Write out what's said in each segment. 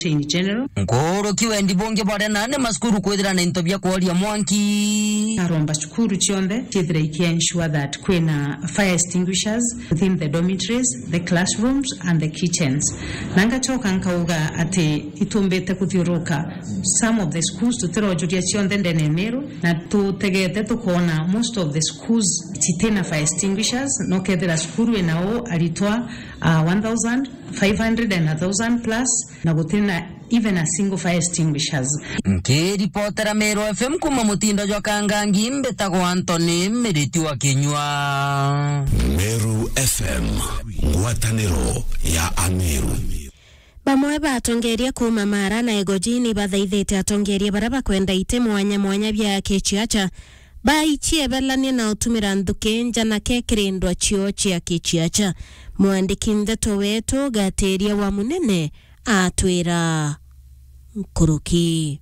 in general. Ngoro kiwendi bonge bore nane maskuru kwethira na intobia kwaria mwanki. Aromba shukuru chionde chithira ensure that kwena fire extinguishers within the dormitories, the classrooms and the kitchens. Nanga choka nkauga ati itumbete kuthiuruka some of the schools tutiro juria chionde ndene nero na tutegete tukona most of the schools titena fire extinguishers no kethira skuru enao alitwa 1,500 and 1,000 plus na gutena even a single fire extinguishers. Nke reportera Meru FM kuma mutindo jwa kangangi mbetagwo Anthony Meriti wa Kinyua. Meru FM, ngwataniro ya Ameru. Bamwe batongeria kuma Mara na Egojini bathaithite atongeria baraba kwenda ite mwanya bya Kichiacha baichie belania na utumira nthuke njana kekirindwa chio chia Kichiacha. Mwandiki ndeto wetu Gateria wa Munene atwira Nkuruki.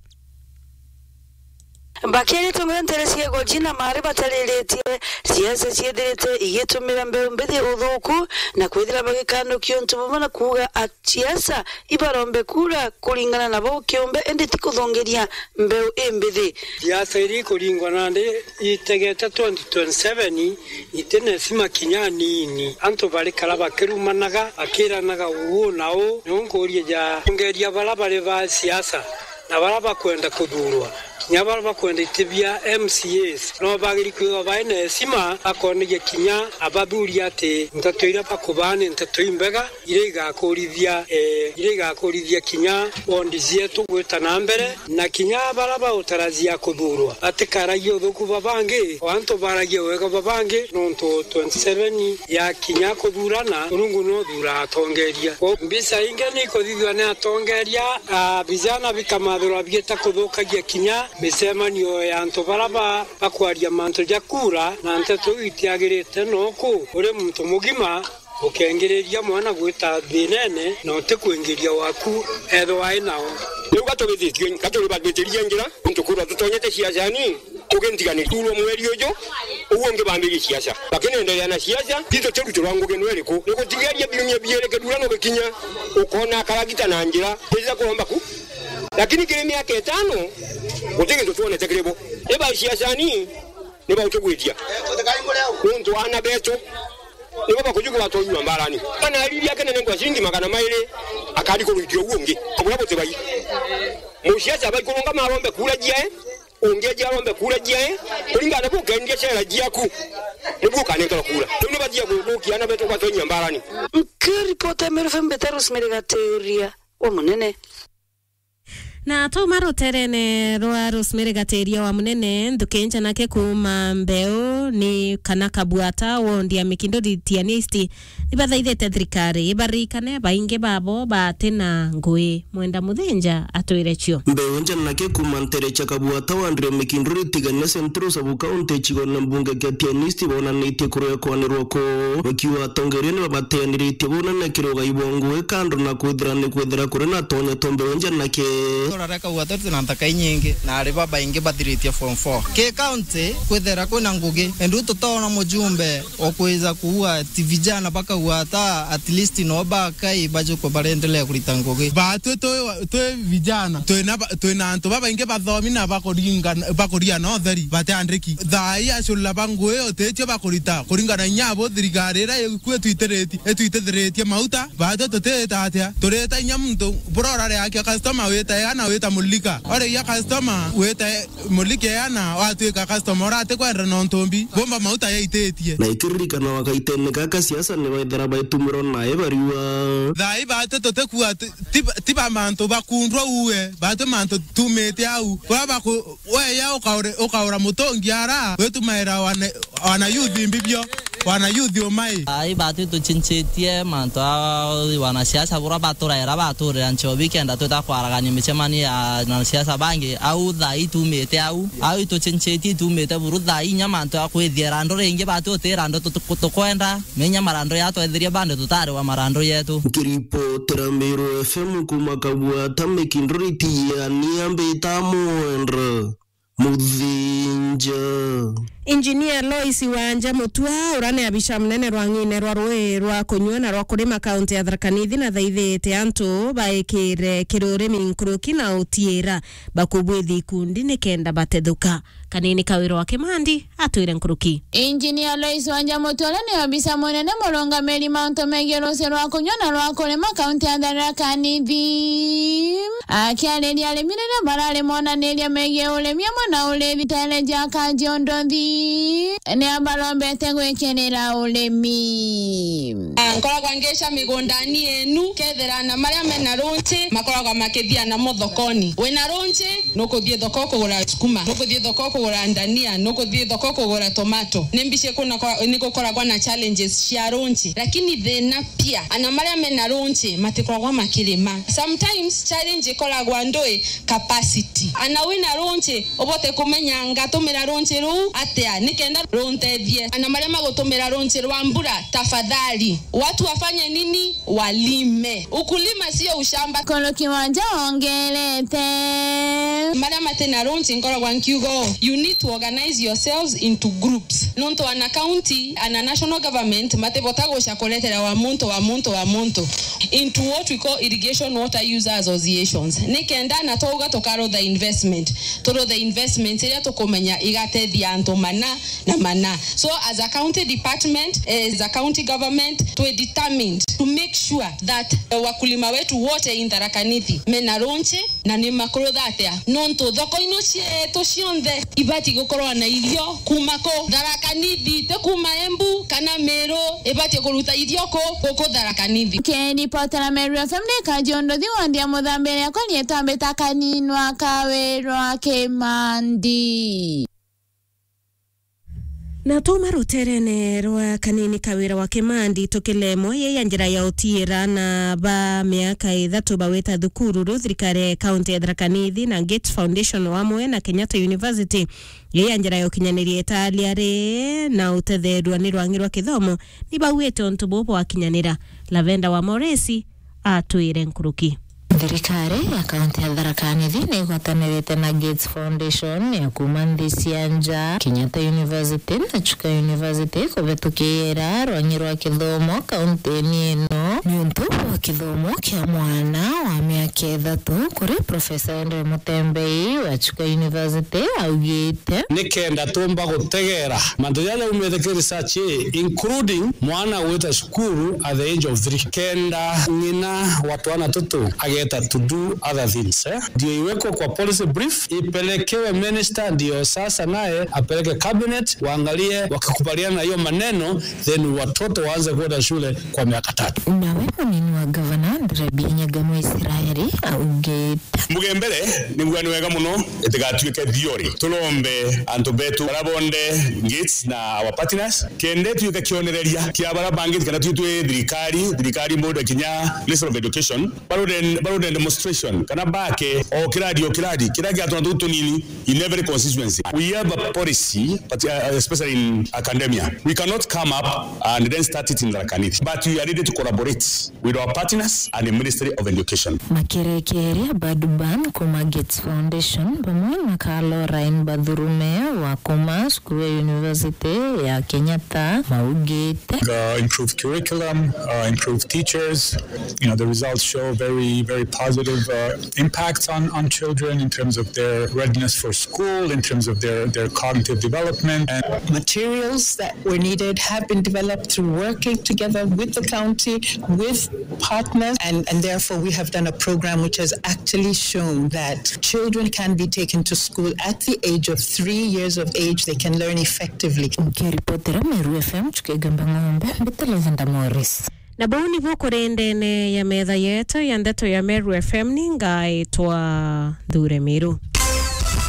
Bakeni tumwenteresie Egojina mari batareletie siasa ciethirite igitumira mbeu mbithi uthuku na kwithira bagikano kiontu bamana kuga siasa ibarombe kura kuringana na bo kiumbe ende tikuthongeria mbeu imbithi siasa iri kuringana ndi itegete 2027 itene sima kinyani ni anto bari kala bakirumanaga akiranaga uwo nao nongorie ja ongeria barabare ba siasa na baraba kwenda kudurwa nyabara bakwenda itibia MCAs no bagiri kwiwa baine sima akonege kinya abaduri ate ntatoira pakubane ntatoimbega irega korithia kinya ondizie tugweta na mbere na kinya baraba utarazia kudurwa ate karayo thuku babange wanto baragia wega babange nonto 27 ya kinya kudurana urungu no dura atongeria mbisa ingeni kodithwa na atongeria bizana bikamadhura bieta kudhukagia kinya misemanio ya anto baraba bakwaria manto jakura na nteto itiagirite noko uri muntu mugima ukengereria mwana gwita thinene na utekwengeria waku etho wai nao niu gatogithitio gaturi bagitiria ngira ntukura tutonyete siasani ugentigani tulo mweri ujo uonge bambiri siasa bakenendelea na siasa hizo cheru turango genwele ko nikutigeria biumia biereke durano bekinya ukona karagita na njira pesa kuomba ku lakini kirimi yake 5 utenge tuone tekrebo eba siasani neba utogwitia muntu ana beto niba bakujuga batonywa mbarani kana alili yake nene kwa shilingi magana maile akadi ko video uonge abulabo tebayi musiasa bayikulunga marombe kulaje ongeje arombe kulaje kulingana bukenje shera jiaku nibuka nekala kula tumne bajia kubuki ana beto batonywa mbarani Reporter Meru FM Betarus Gateria wa Munene. Na to maroterene roa Rosemary Gateria wa Munene ndukenja nake kuma mbeo ni kanaka buata wondi ya mikindo ditianisti nibathaithete thirikari ibarikane bainge babo batena ngui mwenda muthenja atwire cio mbeo nja nake kuma nterecha kabuata wandire mikindo ditigane centro sabu county chigona mbunge gatianisti bona nite kuroya kwanirwa ko wakiwa tongeria ni babatenirite bona nakiroga ibongo kando na kwithira kure na tonya tombe nja nake reka uatorte na ntakai nyingi na ariba baingi bathiritie form 4 ke county kwethera kwina ngugi endu tutona mujumbe okwiza kuua vijana baka uata at least no bakai bajuko barendelea kulita ngugi batu to vijana to anto baingi bathomi na bakoria no theri batandiki thai aculla bangwe oteche bakorita kuringana nyabo thirikari ra kwetu itetheretie mauta batu tuteta atia tureta nyamuntu burora yake customer weta yana weta mulika ore ya customer weta mulike yana watu ka customer ate kwenda no ntombi bomba mauta yaitetie na ikirika na wakaitene kaka siasa ne baithara baitumiro na ebariwa thai batu tutekuwa tiba manto bakundwa uwe batu manto tumete au baba ko we ya ukaura mutongi ara wetu maera wana youth mbibyo wana youth omai ai batu tuchinchetie manto wana siasa bura batura era batura ancho weekend tutakwaraga michemani na siasa bangi au thai tumete au tuchinchetie tumete buru thai nyamanto akwithira ndo renge batu terando tukwenda menya marando yato ethiria bande tutare wa marando yetu kiripotera Meru FM kuma kabuata mikindriti ya niambe tamondra muthinja. Engineer Lois Wanja Mutua urane abisha mnene rwangine rwa rwe rwa kunywa na rwa kurima kaunti ya Tharaka Nithi na thaithite antu baikire kirurimi nkuruki na utiira bakubwithi kundi nikenda batethuka kanini kawiro wa Kimandi atwire nkuruki. Engineer Lois Wanja Mutua ni abisha munene mulonga meli Mount Megero rwa kunywa na rwa kurima kaunti ya Tharaka Nithi akiareria alemirire barare mona neria mege ulemia mona ule vitale jaka jiondothi ni ambalombete gwekenera ulemi nkoragwa ngesha migondani enu kethera na maria mena ronche makoragwa makithia na mothokoni wena ronche nukuthie thoko kugura sukuma nukuthie thoko kugura ndania nukuthie thoko kugura tomato nimbishe kuna nikokoragwa na challenges cia ronche lakini thena pia ana maria mena ronche matikoragwa makirima sometimes challenge ikoragwa ndoi capacity ana wena ronche obote kumenya ngatumira ronche ru atia nikenda rontethie ana maria magutumira ronche rwa mbura tafadhali watu wafanye nini walime ukulima sio ushamba kono kiwanja ongelete maria matena ronche nkoragwa nkiugo you need to organize yourselves into groups nonto ana county ana national government matebota gosha koletera wa muntu into what we call irrigation water user associations nikenda na toga tokaro the investment ila tokomenya igatethia anto mana so as a county department as a county government we determined to make sure that wakulima wetu wote in Tharaka Nithi mena ronche na ni makoro datea nonto thoko ino cieto cionthe ibati gukorwa na irio kumako Tharaka Nithi te kuma Embu kana Meru ibati kuruta irio ko Tharaka Nithi Keni potera Meru FM kajiondothi wandia muthambere akoni etambeta kaninwa kawerwa Kimandi na tuma ruterene rwa kanini kawira wa Kimandi tukilemo ye njira ya utiira na ba miaka ithatu baweta thukuru ru thirikari county ya Tharaka Nithi na Gates Foundation wamwe na Kenyatta University ye njira ya ukinyaniria etaliare na utetherwa ni rwangirwa kithomo ni bawete ontu bobo wakinyanira Lavenda wa Moresi atwire nkuruki. Thirikari ya kaunti ya Tharaka Nithi ni gwatanirite na Gates Foundation ya kumanthi cianja Kenyatta University na Chuka University kubetukira rwanyirwa kithomo kaunti ino ni untu wa kithomo kia mwana wa miaka ithatu kuri Professor Andre Mutembei wa Chuka University augite nikenda tumba gutegera mandu yale umetheke research including mwana weta shukuru at the age of 3 kenda ngina watu wana tutu to do other things ndio iweko kwa policy brief ipelekewe minister ndio sasa naye apeleke cabinet waangalie wakakubaliana na hiyo maneno then watoto waanze kwenda shule kwa miaka 3 na wewe ni wa governor Ndrebinyaga Israeli augeta mugembere ni ngwani wega muno etigatuike theory tulombe antu betu barabonde Gates na our partners kende tuike kionereria kia barabangit kana tutwe thirikari mode kinya Ministry of Education baroden demonstration kana bake o kiradi atona tutunini in every constituency we have a policy but especially in academia we cannot come up and then start it in Tharaka Nithi but we are ready to collaborate with our partners and the Ministry of Education makerekeria baduban kuma Gates Foundation pamoja na Carlo Rain Badhurume wa kuma School University ya Kenyatta maugete improved curriculum improved teachers the results show very positive impacts on children in terms of their readiness for school, in terms of their cognitive development. And materials that were needed have been developed through working together with the county, with partners, and therefore we have done a program which has actually shown that children can be taken to school at the age of 3 years of age. They can learn effectively. Meru FM, Chukegamba Ng'ombe, Lavenda Morris. Na boni vukurendene ya metha yetu ya ndeto ya Meru FM ningaitwa Dhure Miru.